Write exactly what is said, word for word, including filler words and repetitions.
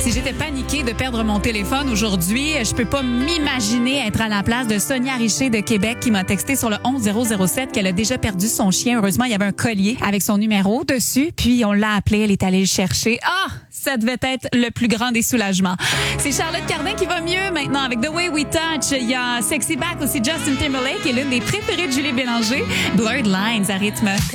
Si j'étais paniquée de perdre mon téléphone aujourd'hui, je peux pas m'imaginer être à la place de Sonia Richer de Québec qui m'a texté sur le onze zéro zéro sept qu'elle a déjà perdu son chien. Heureusement, il y avait un collier avec son numéro dessus, puis on l'a appelé, elle est allée le chercher. Ah, ça devait être le plus grand des soulagements. C'est Charlotte Cardin qui va mieux maintenant avec The Way We Touch. Il y a Sexy Back aussi, Justin Timberlake et l'une des préférées de Julie Bélanger, Blurred Lines à rythme.